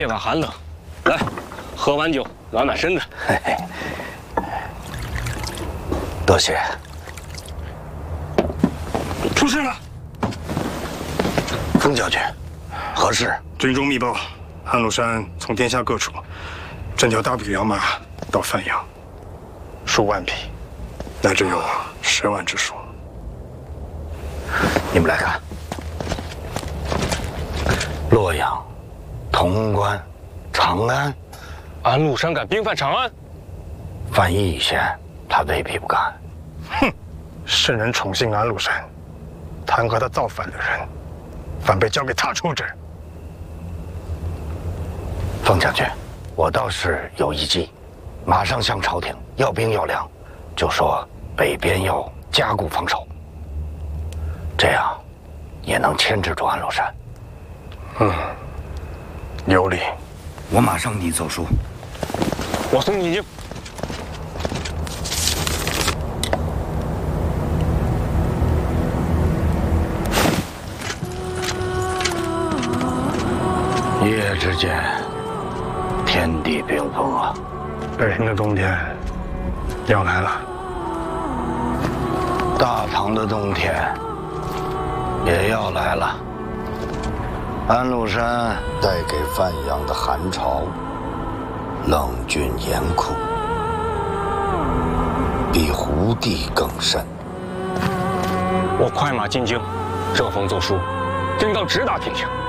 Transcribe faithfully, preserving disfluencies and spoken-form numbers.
夜晚寒冷，来，喝碗酒暖暖身子。 嘿嘿，多谢。 出事了！ 风将军，何事？ 军中密报，安禄山从天下各处征调大批良马到范阳，数万匹，乃至有十万之数。 你们来看，洛阳、潼关、长安， 安禄山敢兵犯长安？ 犯义县，他未必不敢。 哼，圣人宠幸安禄山，弹劾他造反的人，反被交给他处置。 风将军，我倒是有一计，马上向朝廷要兵要粮，就说北边要加固防守，这样也能牵制住安禄山。 嗯，有理。 我马上拟奏书。 我送你进。 夜之间，天地冰封啊！ 北平的冬天要来了， 大唐的冬天也要来了。安禄山带给范阳的寒潮，冷峻严酷，比胡地更甚。 我快马进京，设封奏书，定当直达天下。